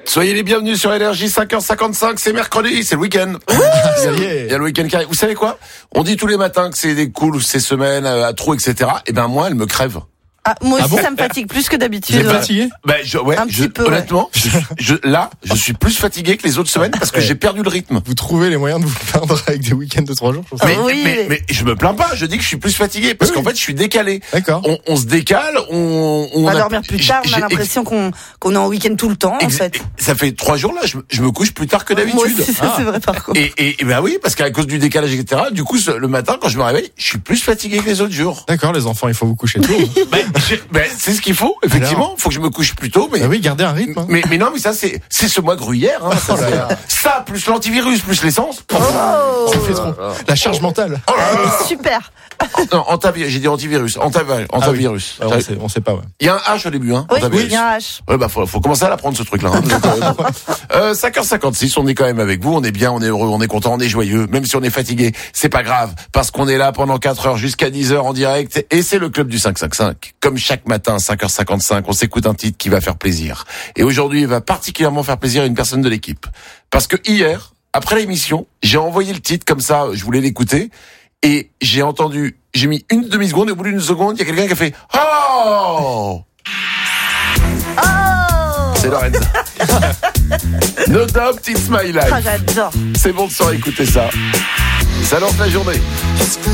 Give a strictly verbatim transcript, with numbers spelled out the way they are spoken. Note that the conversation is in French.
Soyez les bienvenus sur Énergie, cinq heures cinquante-cinq, c'est mercredi, c'est le week-end. Ça y est. Il y a le week-end qui arrive. Vous savez quoi? On dit tous les matins que c'est des cool, ces semaines à trop, et cetera. Et ben moi, elle me crève. Ah, moi aussi, Ah bon ça me fatigue plus que d'habitude. Vous êtes ouais. fatigué? Ben je, ouais, Un je, petit peu, honnêtement, je, je, là, je suis plus fatigué que les autres semaines parce que Ouais. j'ai perdu le rythme. Vous trouvez les moyens de vous plaindre avec des week-ends de trois jours? Je trouve ça- Mais, oui, mais, mais- mais je me plains pas, je dis que je suis plus fatigué parce Oui, qu'en oui. fait, je suis décalé. D'accord. On, on se décale, on, on On va a- dormir plus tard, on j'ai- a l'impression qu'on qu'on est en week-end tout le temps, en ex- fait. Ça fait trois jours là, je, me- je me couche plus tard que Moi d'habitude. aussi, ça Ah. c'est vrai par contre. Et, et, et ben oui, parce qu'à cause du décalage, et cetera. Du coup, ce- le matin, quand je me réveille, je suis plus fatigué que les autres jours. D'accord, les enfants, il faut vous coucher tôt. Ben, j'ai- ben, c'est ce qu'il faut, effectivement. Faut que je me couche plus tôt, mais. Bah oui, gardez un rythme. hein. Mais, mais non, mais ça, c'est, c'est ce mois gruyère, hein. Ça, Oh là c'est- là. ça, plus l'antivirus, plus l'essence. Oh, Ça fait trop. La charge mentale. Oh là là. elle est super. Non, antivirus, j'ai dit antivirus. Antivirus. Ah oui. antivirus. Alors, on sait, on sait pas, ouais. Il y a un H au début, hein. Oui, antivirus. il y a un H. Ouais, bah, faut, faut commencer à l'apprendre, ce truc-là. Hein. Donc, euh, euh, cinq heures cinquante-six, on est quand même avec vous, on est bien, on est heureux, on est content, on est joyeux, même si on est fatigué, c'est pas grave, parce qu'on est là pendant quatre heures jusqu'à dix heures en direct, et c'est le club du cinq cent cinquante-cinq. Comme chaque matin, cinq heures cinquante-cinq, on s'écoute un titre qui va faire plaisir. Et aujourd'hui, il va particulièrement faire plaisir à une personne de l'équipe. Parce que hier, après l'émission, j'ai envoyé le titre comme ça, je voulais l'écouter, et j'ai entendu, j'ai mis une demi-seconde, et au bout d'une seconde, il y a quelqu'un qui a fait « Oh !» Oh, C'est Lorenza. No doubt it's my life. ah, j'adore. C'est bon de s'en écouter ça. Ça lance la journée.